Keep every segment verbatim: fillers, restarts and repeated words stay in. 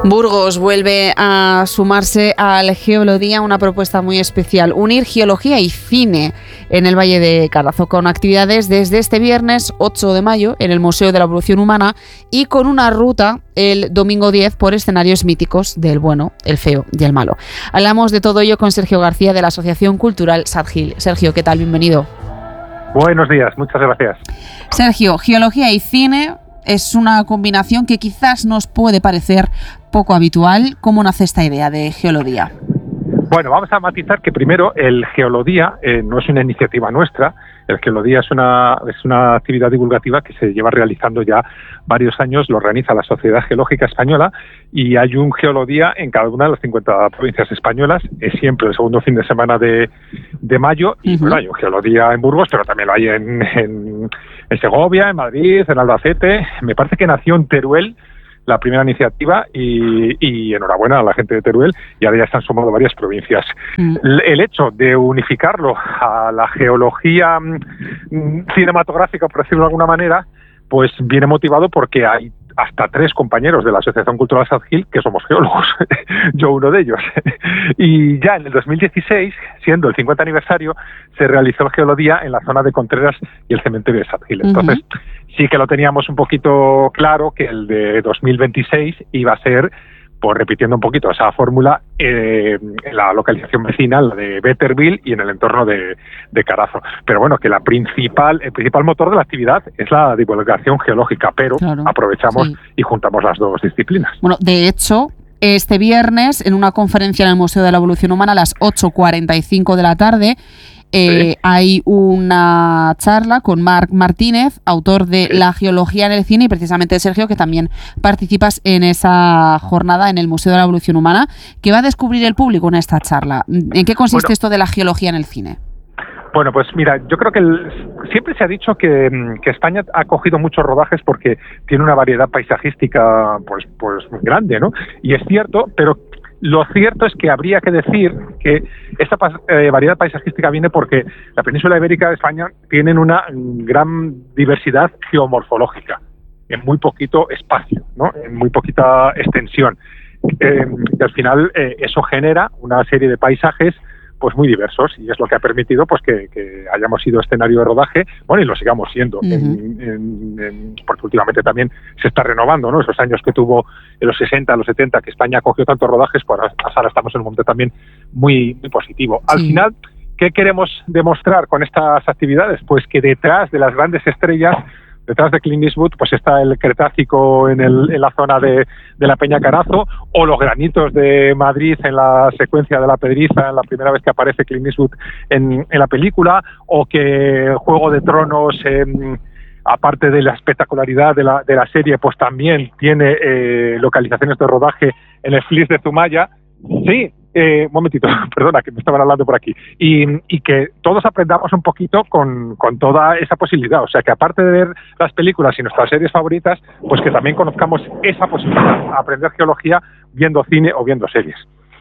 Burgos vuelve a sumarse al Geolodía, una propuesta muy especial, unir geología y cine en el Valle de Carazo, con actividades desde este viernes ocho de mayo en el Museo de la Evolución Humana y con una ruta el domingo diez por escenarios míticos del bueno, el feo y el malo. Hablamos de todo ello con Sergio García de la Asociación Cultural Sadgil. Sergio, ¿qué tal? Bienvenido. Buenos días, muchas gracias. Sergio, geología y cine es una combinación que quizás nos puede parecer poco habitual. ¿Cómo nace esta idea de Geolodía? Bueno, vamos a matizar que primero el Geolodía eh, no es una iniciativa nuestra. El Geolodía es una, es una actividad divulgativa que se lleva realizando ya varios años, lo organiza la Sociedad Geológica Española y hay un Geolodía en cada una de las cincuenta provincias españolas, es siempre el segundo fin de semana de, de mayo y uh-huh. bueno, hay un Geolodía en Burgos, pero también lo hay en, en, en Segovia, en Madrid, en Albacete. Me parece que nació en Teruel la primera iniciativa y, y enhorabuena a la gente de Teruel, y ahora ya se han sumado varias provincias. Mm. El hecho de unificarlo a la geología mm, cinematográfica, por decirlo de alguna manera, pues viene motivado porque hay hasta tres compañeros de la Asociación Cultural Sadgil que somos geólogos, yo uno de ellos. Y ya en el dos mil dieciséis, siendo el cincuenta aniversario, se realizó el Geolodía en la zona de Contreras y el cementerio de Sadgil. Entonces, uh-huh. sí que lo teníamos un poquito claro que el de dos mil veintiséis iba a ser, pues repitiendo un poquito esa fórmula, eh, en la localización vecina, la de Betterville y en el entorno de, de Carazo. Pero bueno, que la principal, el principal motor de la actividad es la divulgación geológica, pero claro, aprovechamos sí. y juntamos las dos disciplinas. Bueno, de hecho, este viernes, en una conferencia en el Museo de la Evolución Humana a las ocho cuarenta y cinco de la tarde, Eh, sí. hay una charla con Marc Martínez, autor de sí. La geología en el cine, y precisamente Sergio, que también participas en esa jornada en el Museo de la Evolución Humana. ¿Qué va a descubrir el público en esta charla? ¿En qué consiste bueno, esto de la geología en el cine? Bueno, pues mira, yo creo que el, siempre se ha dicho que, que España ha cogido muchos rodajes porque tiene una variedad paisajística pues, pues muy grande, ¿no? Y es cierto, pero lo cierto es que habría que decir que esta eh, variedad paisajística viene porque la península ibérica de España tiene una gran diversidad geomorfológica en muy poquito espacio, ¿no? En muy poquita extensión. Eh, y al final eh, eso genera una serie de paisajes pues muy diversos, y es lo que ha permitido pues que, que hayamos sido escenario de rodaje, bueno, y lo sigamos siendo, uh-huh. en, en, en, porque últimamente también se está renovando, ¿no? Esos años que tuvo en los sesenta, los setenta, que España cogió tantos rodajes, pues ahora estamos en un momento también muy, muy positivo. Al sí. final, ¿qué queremos demostrar con estas actividades? Pues que detrás de las grandes estrellas, detrás de Clint Eastwood, pues está el Cretácico en, el, en la zona de, de la Peña Carazo, o los granitos de Madrid en la secuencia de la Pedriza, en la primera vez que aparece Clint Eastwood en, en la película, o que Juego de Tronos, eh, aparte de la espectacularidad de la, de la serie, pues también tiene eh, localizaciones de rodaje en el Flis de Zumaya. Sí, eh, un momentito, perdona, que me estaban hablando por aquí. Y, y que todos aprendamos un poquito con, con toda esa posibilidad. O sea, que aparte de ver las películas y nuestras series favoritas, pues que también conozcamos esa posibilidad, aprender geología viendo cine o viendo series.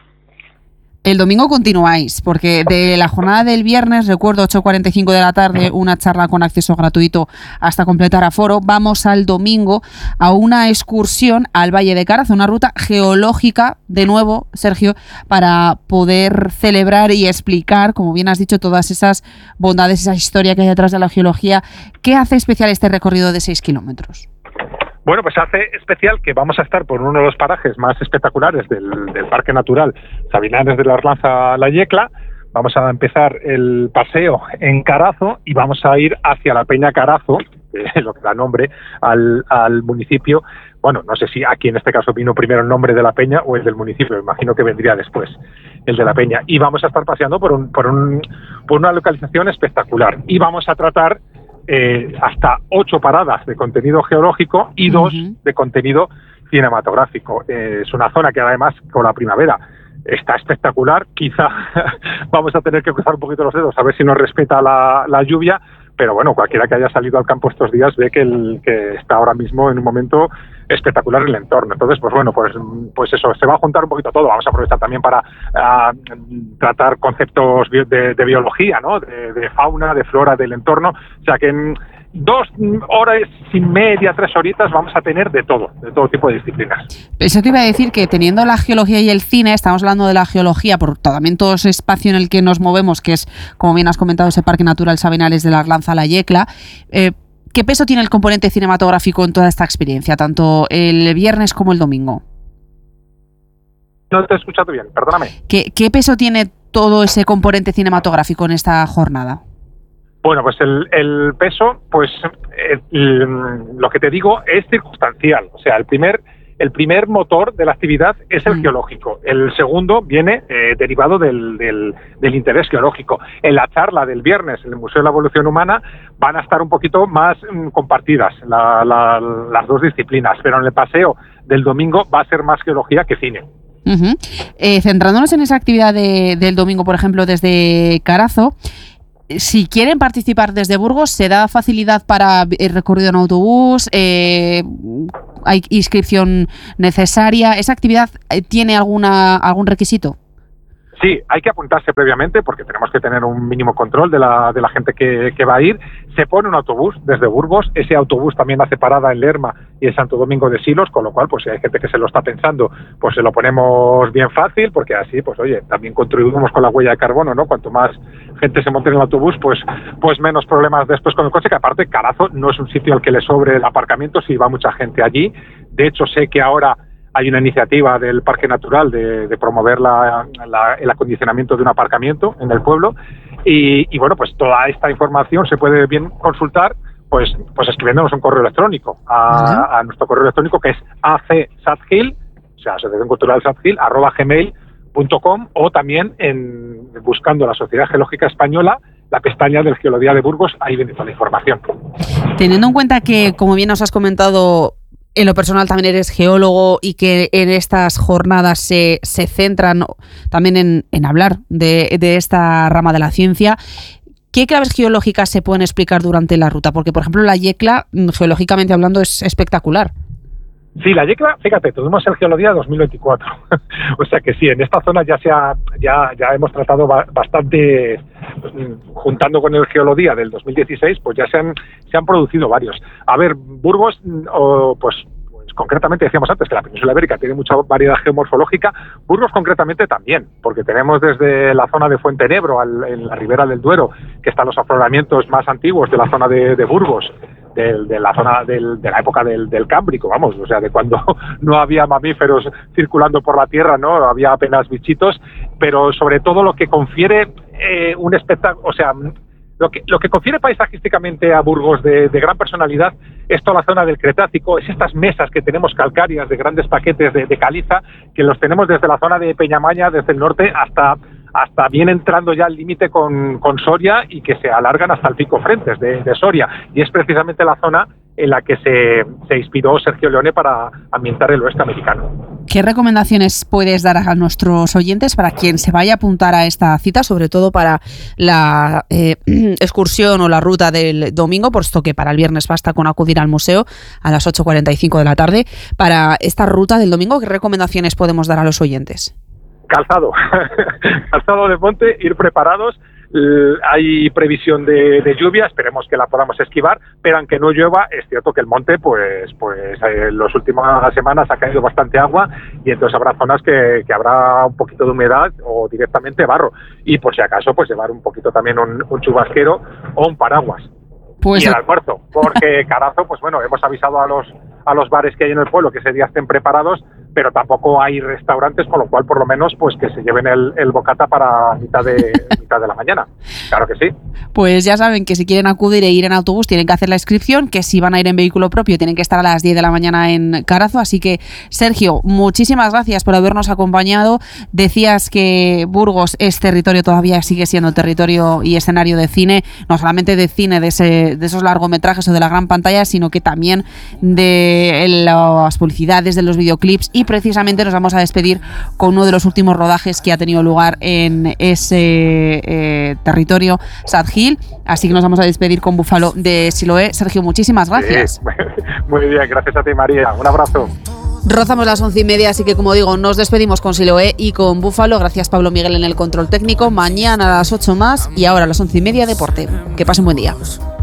El domingo continuáis, porque de la jornada del viernes, recuerdo, ocho cuarenta y cinco de la tarde, una charla con acceso gratuito hasta completar aforo. Vamos al domingo a una excursión al Valle de Carazo, una ruta geológica, de nuevo, Sergio, para poder celebrar y explicar, como bien has dicho, todas esas bondades, esa historia que hay detrás de la geología. ¿Qué hace especial este recorrido de seis kilómetros? Bueno, pues hace especial que vamos a estar por uno de los parajes más espectaculares del, del Parque Natural Sabinares de la Arlanza-La Yecla. Vamos a empezar el paseo en Carazo y vamos a ir hacia la Peña Carazo, que es lo que da nombre al, al municipio. Bueno, no sé si aquí en este caso vino primero el nombre de la peña o el del municipio, imagino que vendría después el de la peña. Y vamos a estar paseando por, un, por, un, por una localización espectacular. Y vamos a tratar Eh, hasta ocho paradas de contenido geológico y dos uh-huh. de contenido cinematográfico. Eh, es una zona que además con la primavera está espectacular. Quizá vamos a tener que cruzar un poquito los dedos a ver si nos respeta la, la lluvia, pero bueno, cualquiera que haya salido al campo estos días ve que, el, que está ahora mismo en un momento espectacular el entorno. Entonces, pues bueno, pues, pues eso, se va a juntar un poquito todo. Vamos a aprovechar también para uh, tratar conceptos de, de biología, ¿no? De, de fauna, de flora del entorno. O sea que dos horas y media, tres horitas, vamos a tener de todo, de todo tipo de disciplinas. Eso te iba a decir, que teniendo la geología y el cine, estamos hablando de la geología por también todo ese espacio en el que nos movemos, que es, como bien has comentado, ese Parque Natural Sabinales de la Arlanza La Yecla. Eh, ¿Qué peso tiene el componente cinematográfico en toda esta experiencia, tanto el viernes como el domingo? No te he escuchado bien, perdóname. ¿Qué, qué peso tiene todo ese componente cinematográfico en esta jornada? Bueno, pues el, el peso, pues el, el, lo que te digo es circunstancial. O sea, el primer, el primer motor de la actividad es el mm. geológico. El segundo viene eh, derivado del, del, del interés geológico. En la charla del viernes en el Museo de la Evolución Humana van a estar un poquito más mm, compartidas la, la, las dos disciplinas, pero en el paseo del domingo va a ser más geología que cine. Uh-huh. Eh, centrándonos en esa actividad de, del domingo, por ejemplo, desde Carazo, si quieren participar desde Burgos, ¿se da facilidad para el recorrido en autobús? Eh, ¿Hay inscripción necesaria? ¿Esa actividad tiene alguna algún requisito? Sí, hay que apuntarse previamente porque tenemos que tener un mínimo control de la, de la gente que, que va a ir. Se pone un autobús desde Burgos, ese autobús también hace parada en Lerma y en Santo Domingo de Silos, con lo cual, pues si hay gente que se lo está pensando, pues se lo ponemos bien fácil, porque así, pues oye, también contribuimos con la huella de carbono, ¿no? Cuanto más gente se monte en el autobús, pues, pues menos problemas después con el coche, que aparte Carazo no es un sitio al que le sobre el aparcamiento si va mucha gente allí. De hecho, sé que ahora hay una iniciativa del Parque Natural de, de promover la, la, el acondicionamiento de un aparcamiento en el pueblo y, y bueno, pues toda esta información se puede bien consultar pues, pues escribiéndonos un correo electrónico a, a nuestro correo electrónico, que es acsadgil, o sea, Asociación Cultural Sadgil, arroba gmail punto com, o también en, buscando la Sociedad Geológica Española, la pestaña del Geología de Burgos, ahí viene toda la información. Teniendo en cuenta que, como bien nos has comentado, en lo personal también eres geólogo y que en estas jornadas se, se centran también en, en hablar de, de esta rama de la ciencia, ¿qué claves geológicas se pueden explicar durante la ruta? Porque, por ejemplo, la Yecla, geológicamente hablando, es espectacular. Sí, la Yecla, fíjate, tuvimos el Geología dos mil veinticuatro. O sea que sí, en esta zona ya se ha, ya, ya hemos tratado ba- bastante, pues, juntando con el Geología del dos mil dieciséis, pues ya se han, se han producido varios. A ver, Burgos, oh, pues, pues concretamente decíamos antes que la península ibérica tiene mucha variedad geomorfológica. Burgos concretamente también, porque tenemos desde la zona de Fuentenebro, al, en la ribera del Duero, que están los afloramientos más antiguos de la zona de, de Burgos, De, de la zona del, de la época del, del Cámbrico, vamos, o sea, de cuando no había mamíferos circulando por la tierra, no había apenas bichitos, pero sobre todo lo que confiere eh, un espectáculo, o sea, lo que lo que confiere paisajísticamente a Burgos de, de gran personalidad es toda la zona del Cretácico, es estas mesas que tenemos calcáreas de grandes paquetes de, de caliza, que los tenemos desde la zona de Peñamaña, desde el norte, hasta hasta bien entrando ya al límite con, con Soria y que se alargan hasta el Pico Frentes de, de Soria. Y es precisamente la zona en la que se, se inspiró Sergio Leone para ambientar el oeste americano. ¿Qué recomendaciones puedes dar a nuestros oyentes para quien se vaya a apuntar a esta cita, sobre todo para la eh, excursión o la ruta del domingo, puesto que para el viernes basta con acudir al museo a las ocho cuarenta y cinco de la tarde? Para esta ruta del domingo, ¿qué recomendaciones podemos dar a los oyentes? Calzado, calzado de monte, ir preparados. Uh, hay previsión de, de lluvia, esperemos que la podamos esquivar, pero aunque no llueva, es cierto que el monte, pues, pues eh, en las últimas semanas ha caído bastante agua y entonces habrá zonas que, que habrá un poquito de humedad o directamente barro. Y por si acaso, pues llevar un poquito también un, un chubasquero o un paraguas. Pues y el almuerzo, porque Carazo, pues bueno, hemos avisado a los a los bares que hay en el pueblo que ese día estén preparados, pero tampoco hay restaurantes, con lo cual por lo menos pues que se lleven el, el bocata para mitad de mitad de la mañana. Claro que sí. Pues ya saben que si quieren acudir e ir en autobús tienen que hacer la inscripción, que si van a ir en vehículo propio tienen que estar a las diez de la mañana en Carazo. Así que, Sergio, muchísimas gracias por habernos acompañado. Decías que Burgos es territorio, todavía sigue siendo territorio y escenario de cine, no solamente de cine, de, ese, de esos largometrajes o de la gran pantalla, sino que también de las publicidades, de los videoclips, y precisamente nos vamos a despedir con uno de los últimos rodajes que ha tenido lugar en ese eh, territorio, Sadgil. Así que nos vamos a despedir con Búfalo de Siloé. Sergio, muchísimas gracias. Sí, muy bien, gracias a ti, María. Un abrazo. Rozamos las once y media, así que como digo, nos despedimos con Siloé y con Búfalo. Gracias, Pablo Miguel, en el control técnico. Mañana a las ocho más y ahora a las once y media, deporte. Que pasen buen día.